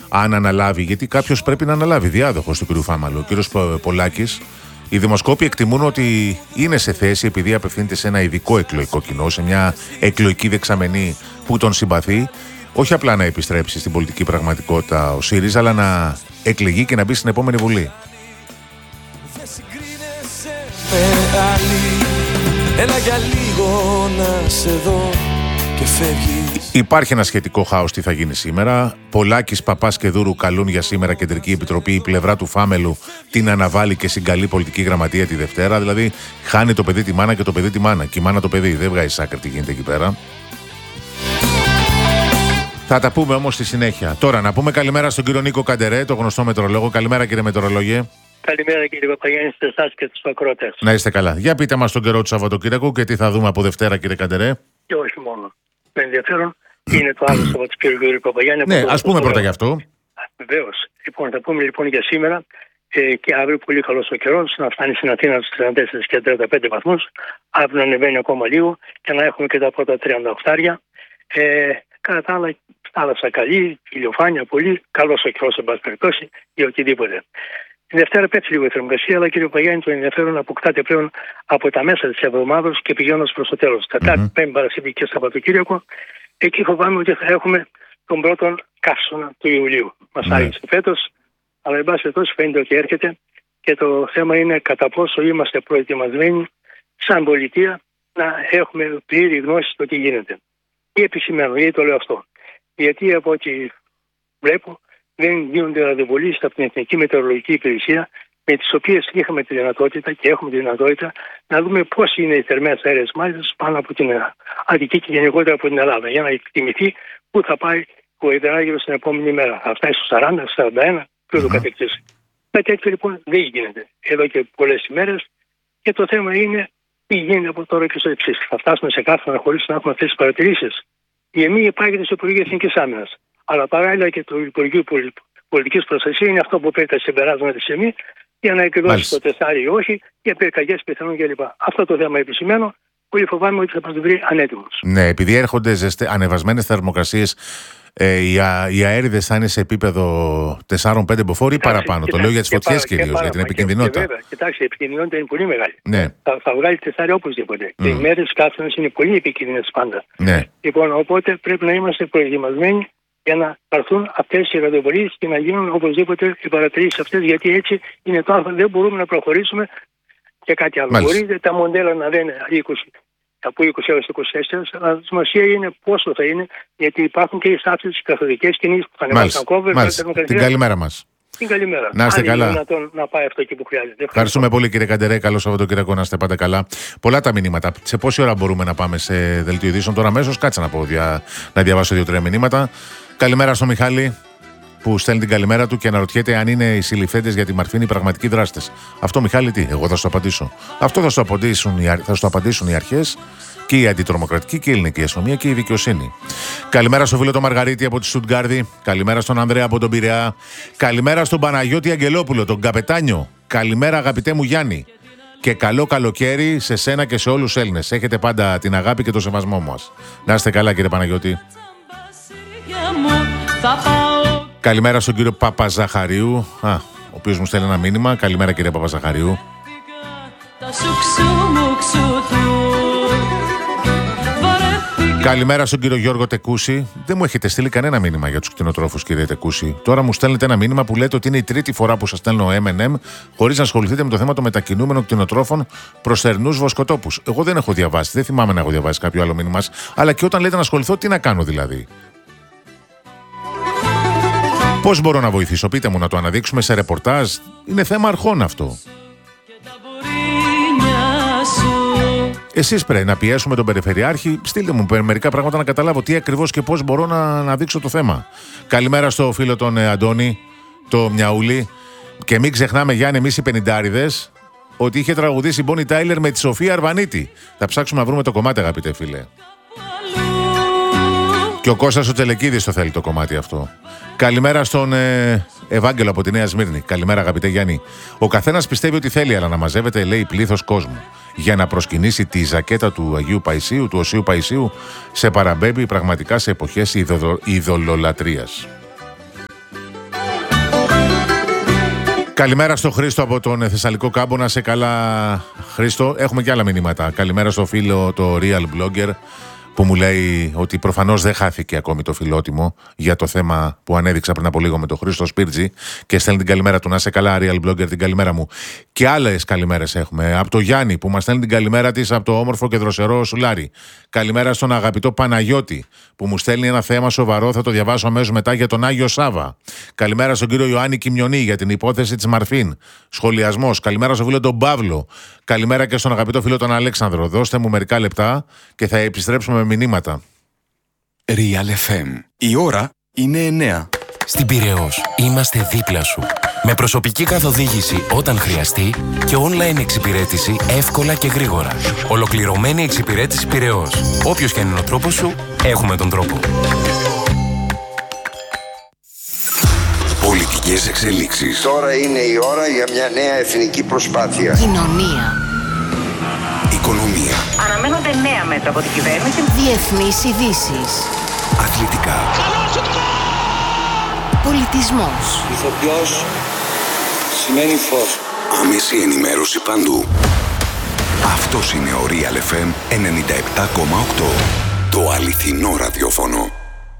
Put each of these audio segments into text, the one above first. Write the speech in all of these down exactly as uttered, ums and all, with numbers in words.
αν αναλάβει, γιατί κάποιος πρέπει να αναλάβει, διάδοχος του κ. Φάμαλου, ο κ. Πολάκης. Οι δημοσκόποι εκτιμούν ότι είναι σε θέση, επειδή απευθύνεται σε ένα ειδικό εκλογικό κοινό, σε μια εκλογική δεξαμενή που τον συμπαθεί, όχι απλά να επιστρέψει στην πολιτική πραγματικότητα ο ΣΥΡΙΖΑ, αλλά να εκλεγεί και να μπει στην επόμενη Βουλή. Έλα για λίγο να σε δω και φεύγεις. Υπάρχει ένα σχετικό χάος τι θα γίνει σήμερα. Πολάκης, Παπάς και Δούρου καλούν για σήμερα Κεντρική Επιτροπή. Η πλευρά του Φάμελου την αναβάλει και συγκαλεί πολιτική γραμματεία τη Δευτέρα. Δηλαδή, χάνει το παιδί τη μάνα και το παιδί τη μάνα. Και η μάνα το παιδί. Δεν βγάζει άκρη τι γίνεται εκεί πέρα. Θα τα πούμε όμως στη συνέχεια. Τώρα, να πούμε καλημέρα στον κύριο Νίκο Καντερέ, το γνωστό μετεωρολόγο. Καλημέρα, κύριε μετεωρολόγε. Καλημέρα, κύριε Παπαγιάννη, σε εσάς και στους ακροατές. Να είστε καλά. Για πείτε μας τον καιρό του Σαββατοκύριακου και τι θα δούμε από Δευτέρα, κύριε Καντερέ. Και όχι μόνο. Με ενδιαφέρον είναι το άλλο Σαββατοκύριακο, κύριε Παπαγιάννη. Ναι, ας πούμε πρώτα γι' αυτό. Βεβαίως. Λοιπόν, θα πούμε λοιπόν για σήμερα ε, και αύριο πολύ καλός ο καιρός, να φτάνει στην Αθήνα στους τριάντα τέσσερα και τριάντα πέντε βαθμούς. Αύριο να ανεβαίνει ακόμα λίγο και να έχουμε και τα πρώτα τριάντα οκτώ. Ε, κατά τα άλλα, θάλασσα καλή, ηλιοφάνεια πολύ, καλός ο καιρός σε πάση περιπτώσει ή οτιδήποτε. Τη Δευτέρα πέφτει λίγο η θερμοκρασία, αλλά κύριε Παγιάννη, το ενδιαφέρον αποκτάται πλέον από τα μέσα τη εβδομάδα και πηγαίνοντα προ το τέλο. Τετάρτη, Mm-hmm. Πέμπτη, Παρασκευή και Σαββατοκύριακο, εκεί φοβάμαι ότι θα έχουμε τον πρώτο καύσωνα του Ιουλίου. Μα Mm-hmm. άρεσε φέτο, αλλά εν πάση περιπτώσει φαίνεται ότι έρχεται και το θέμα είναι κατά πόσο είμαστε προετοιμασμένοι σαν πολιτεία να έχουμε πλήρη γνώση στο τι γίνεται. Τι επισημαίνω, γιατί το λέω αυτό. Γιατί από ό,τι βλέπω, δεν γίνονται ραντεβολίες από την Εθνική Μετεωρολογική Υπηρεσία, με τις οποίες είχαμε τη δυνατότητα και έχουμε τη δυνατότητα να δούμε πώς είναι οι θερμές αέρες μάζες πάνω από την Αττική και γενικότερα από την Ελλάδα, για να εκτιμηθεί πού θα πάει ο υδράγυρος την επόμενη μέρα. Θα φτάσει στους σαράντα, σαράντα ένα και ούτω καθεξής. Με τέτοιο λοιπόν δεν γίνεται εδώ και πολλές ημέρες και το θέμα είναι τι γίνεται από τώρα και στο εξής. Θα φτάσουμε σε καύσωνα χωρίς να έχουμε αυτές τις παρατηρήσεις. Η ΕΜΗ υπάγεται στο Υπουργείο Εθνικής Άμυνας. Αλλά παράλληλα και το Υπουργείο Πολιτικής Προστασίας είναι αυτό που παίρνει τα συμπεράσματα της ΕΜΗ για να εκδώσει το τεσάρι ή όχι για πυρκαγιές πιθανόν κλπ. Αυτό το θέμα επισημαίνω. Πολύ φοβάμαι ότι θα μας βρει ανέτοιμος. Ναι, επειδή έρχονται ζεστε, ανεβασμένες θερμοκρασίες, ε, οι, α, οι αέριδες θα είναι σε επίπεδο τέσσερα πέντε μποφόρ ή παραπάνω. Κοιτάξτε, το λέω για τις φωτιές κυρίως, για την επικινδυνότητα. Και, βέβαια, κοιτάξτε, η επικινδυνότητα είναι πολύ μεγάλη. Ναι. Θα, θα βγάλει τεσάρι οπωσδήποτε. Mm. Και οι μέρες καύσωνας είναι πολύ επικίνδυνες πάντα. Ναι. Λοιπόν, οπότε πρέπει να είμαστε προετοιμασμένοι για να πάρθουν αυτές οι ραντεβολίες και να γίνουν οπωσδήποτε οι παρατηρήσεις αυτές, γιατί έτσι είναι το άλλο. Δεν μπορούμε να προχωρήσουμε και κάτι άλλο. Μάλιστα. Μπορείτε τα μοντέλα να δεν είναι είκοσι, από είκοσι έως είκοσι τέσσερα, αλλά η σημασία είναι πόσο θα είναι, γιατί υπάρχουν και οι στάσεις, οι καθοδικές κινήσεις που θα ανεβάσουν κόβερ. Την καλημέρα μας. Την καλημέρα. Να είστε καλά. Είναι δυνατόν να πάει αυτό εκεί που χρειάζεται. Ευχαριστούμε πολύ, κύριε Καντερέ. Καλό Σαββατοκύριακο, να είστε πάντα καλά. Πολλά τα μηνύματα. Σε πόση ώρα μπορούμε να πάμε σε δελτίο ειδήσεων τώρα αμέσως? Κάτσε να πω, δια... να διαβάσω δύο-τρία μηνύματα. Καλημέρα στον Μιχάλη, που στέλνει την καλημέρα του και αναρωτιέται αν είναι οι συλληφθέντες για τη Μαρφίνη πραγματικοί δράστες. Αυτό, Μιχάλη, τι? Εγώ θα σου απαντήσω. Αυτό θα σου απαντήσουν οι, θα σου απαντήσουν οι αρχές και η αντιτρομοκρατική και η ελληνική αστυνομία και η δικαιοσύνη. Καλημέρα στο φίλο τον Μαργαρίτη από τη Στουτγκάρδη. Καλημέρα στον Ανδρέα από τον Πειραιά. Καλημέρα στον Παναγιώτη Αγγελόπουλο, τον καπετάνιο. Καλημέρα, αγαπητέ μου Γιάννη. Και καλό καλοκαίρι σε σένα και σε όλους τους Έλληνες. Έχετε πάντα την αγάπη και το σεβασμό μας. Να είστε καλά, κύριε Παναγιώτη. Καλημέρα στον κύριο Παπαζαχαρίου, α, ο οποίος μου στέλνει ένα μήνυμα. Καλημέρα, κύριε Παπαζαχαρίου. Καλημέρα στον κύριο Γιώργο Τεκούση. Δεν μου έχετε στείλει κανένα μήνυμα για τους κτηνοτρόφους, κύριε Τεκούση. Τώρα μου στέλνετε ένα μήνυμα που λέτε ότι είναι η τρίτη φορά που σας στέλνω εμ εν εμ χωρίς να ασχοληθείτε με το θέμα των μετακινούμενων κτηνοτρόφων προς θερινούς βοσκοτόπους. Εγώ δεν έχω διαβάσει, δεν θυμάμαι να έχω διαβάσει κάποιο άλλο μήνυμα. Αλλά και όταν λέτε να ασχοληθώ, τι να κάνω δηλαδή? Πώς μπορώ να βοηθήσω? Πείτε μου, να το αναδείξουμε σε ρεπορτάζ. Είναι θέμα αρχών αυτό. Εσείς πρέπει να πιέσουμε τον Περιφερειάρχη. Στείλτε μου μερικά πράγματα να καταλάβω τι ακριβώς και πώς μπορώ να, να δείξω το θέμα. Καλημέρα στο φίλο τον ε, Αντώνη, το Μιαούλη. Και μην ξεχνάμε, Γιάννη, εμείς οι πενηντάριδες, ότι είχε τραγουδήσει η Μπόνι Τάιλερ με τη Σοφία Αρβανίτη. Θα ψάξουμε να βρούμε το κομμάτι, αγαπητέ φίλε. Και ο Κώστας ο Τελεκίδης το θέλει το κομμάτι αυτό. Καλημέρα στον ε, Ευάγγελο από τη Νέα Σμύρνη. Καλημέρα, αγαπητέ Γιάννη. Ο καθένας πιστεύει ότι θέλει, αλλά να μαζεύεται, λέει, πλήθος κόσμου για να προσκυνήσει τη ζακέτα του Αγίου Παϊσίου, του Οσίου Παϊσίου, σε παραμπέμπει πραγματικά σε εποχές ειδο, ειδωλολατρίας. Καλημέρα στο Χρήστο από τον Θεσσαλικό Κάμπο. Να σε καλά, Χρήστο. Έχουμε και άλλα μηνύματα. Καλημέρα στο φίλο το Real Blogger, που μου λέει ότι προφανώς δεν χάθηκε ακόμη το φιλότιμο για το θέμα που ανέδειξα πριν από λίγο με τον Χρήστο Σπίρτζη, και στέλνει την καλημέρα του. Να σε καλά, Real Blogger, την καλημέρα μου. Και άλλες καλημέρες έχουμε. Από το Γιάννη που μας στέλνει την καλημέρα της από το όμορφο και δροσερό Σουλάρι. Καλημέρα στον αγαπητό Παναγιώτη που μου στέλνει ένα θέμα σοβαρό. Θα το διαβάσω αμέσως μετά, για τον Άγιο Σάβα. Καλημέρα στον κύριο Ιωάννη Κιμιονή για την υπόθεση της Μαρφίν. Σχολιασμός. Καλημέρα στον φίλο τον Παύλο. Καλημέρα και στον αγαπητό φίλο τον Αλέξανδρο. Δώστε μου μερικά λεπτά και θα επιστρέψουμε με μηνύματα. Real εφ εμ. Η ώρα είναι εννέα. Στην Πειραιώς είμαστε δίπλα σου. Με προσωπική καθοδήγηση όταν χρειαστεί και online εξυπηρέτηση εύκολα και γρήγορα. Ολοκληρωμένη εξυπηρέτηση Πειραιώς. Όποιος και αν είναι ο τρόπος σου, έχουμε τον τρόπο. Πολιτικές εξελίξεις. Τώρα είναι η ώρα για μια νέα εθνική προσπάθεια. Κοινωνία. Οικονομία. Αναμένονται νέα μέτρα από την κυβέρνηση. Διεθνείς ειδήσεις. Αθλητικά. Πολιτισμός. Ηθοποιός σημαίνει φως. Άμεση ενημέρωση παντού. Αυτός είναι ο Real εφ εμ ενενήντα επτά κόμμα οκτώ. Το αληθινό ραδιόφωνο.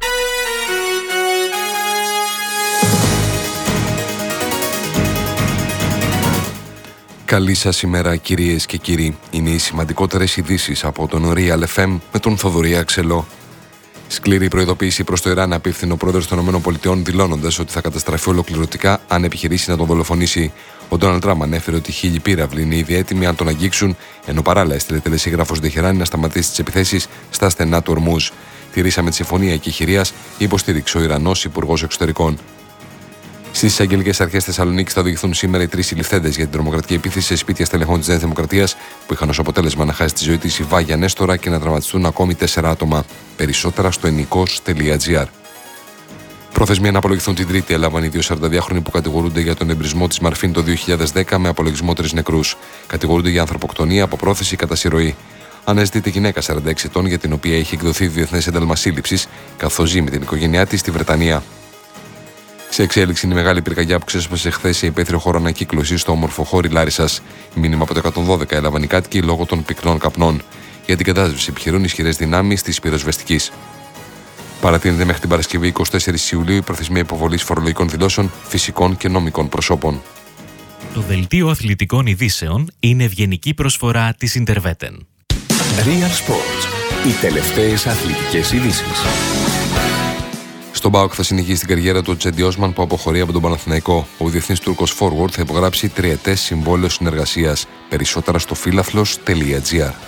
Καλή σας ημέρα, κυρίες και κύριοι. Είναι οι σημαντικότερες ειδήσεις από τον Real εφ εμ με τον Θοδωρή Αξελό. Σκληρή προειδοποίηση προς το Ιράν απίφθινε ο πρόεδρος των ΗΠΑ, δηλώνοντας ότι θα καταστραφεί ολοκληρωτικά αν επιχειρήσει να τον δολοφονήσει. Ο Ντόναλντ Τραμπ ανέφερε ότι χίλιοι πύραυλοι είναι ήδη έτοιμοι αν τον αγγίξουν, ενώ παράλληλα έστειλε τελεσίγραφο στην Τεχεράνη να σταματήσει τις επιθέσεις στα στενά του Ορμούζ. Τηρήσαμε τη συμφωνία εκεχηρίας, υποστήριξε ο Ιρανός Υπουργός Εξωτερικών. Στις εισαγγελικές αρχές Θεσσαλονίκης θα οδηγηθούν σήμερα οι τρεις συλληφθέντες για την τρομοκρατική επίθεση σε σπίτια στελεχών της Νέας Δημοκρατίας, που είχαν ως αποτέλεσμα να χάσει τη ζωή της η Βάγια Νέστορα και να τραυματιστούν ακόμη τέσσερα άτομα. Περισσότερα στο ενικός τελεία τζι άρ. Προθεσμία να απολογηθούν την Τρίτη έλαβαν οι δύο σαρανταδυάχρονοι που κατηγορούνται για τον εμπρισμό της Μαρφίν το δύο χιλιάδες δέκα με απολογισμό τρεις νεκρούς. Κατηγορούνται για ανθρωποκτονία, αποπρόθεση κατά συρροή. Αναζητείται γυναίκα σαράντα έξι ετών για την οποία έχει εκδοθεί διεθνές ένταλμα σύλληψης, καθώς ζει με την οικογένειά της στη Βρετανία. Σε εξέλιξη είναι η μεγάλη πυρκαγιά που ξέσπασε χθες σε υπαίθριο χώρο ανακύκλωσης στο όμορφο χώρι Λάρισσας. Μήνυμα από το εκατόν δώδεκα έλαβαν οι κάτοικοι λόγω των πυκνών καπνών. Για την κατάσβεση επιχειρούν ισχυρές δυνάμεις της πυροσβεστικής. Παρατείνεται μέχρι την Παρασκευή εικοστή τέταρτη Ιουλίου η προθεσμία υποβολής φορολογικών δηλώσεων φυσικών και νομικών προσώπων. Το δελτίο αθλητικών ειδήσεων είναι ευγενική προσφορά της Ιντερβέτεν. Real Sports. Οι τελευταίες αθλητικές ειδήσεις. Στον ΠΑΟΚ θα συνεχίσει την καριέρα του ο Τσέντι Όσμαν που αποχωρεί από τον Παναθηναϊκό. Ο διεθνής Τούρκος forward θα υπογράψει τριετές συμβόλαιο συνεργασίας. Περισσότερα στο φίλαθλος τελεία τζι άρ.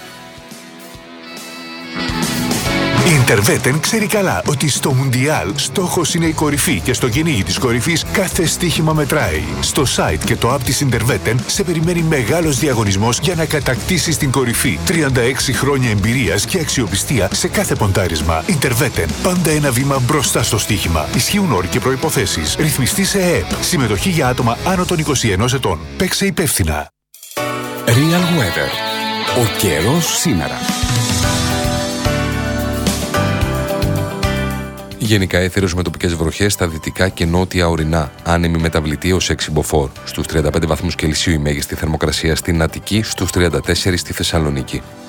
Η Ιντερβέτεν ξέρει καλά ότι στο Μουντιάλ στόχος είναι η κορυφή και στο κυνήγι της κορυφής κάθε στοίχημα μετράει. Στο site και το app της Ιντερβέτεν σε περιμένει μεγάλος διαγωνισμός για να κατακτήσεις την κορυφή. τριάντα έξι χρόνια εμπειρίας και αξιοπιστία σε κάθε ποντάρισμα. Ιντερβέτεν, πάντα ένα βήμα μπροστά στο στοίχημα. Ισχύουν όροι και προϋποθέσεις. Ρυθμιστή σε ΕΕΠ. Συμμετοχή για άτομα άνω των είκοσι ενός ετών. Παίξε υπεύθυνα. Real Weather. Ο καιρός σήμερα. Γενικά έθερος με τοπικές βροχές στα δυτικά και νότια ορεινά. Άνεμη μεταβλητή ως έξι μποφόρ. Στους τριάντα πέντε βαθμούς Κελσίου η μέγιστη θερμοκρασία στην Αττική, στους τριάντα τέσσερα στη Θεσσαλονίκη.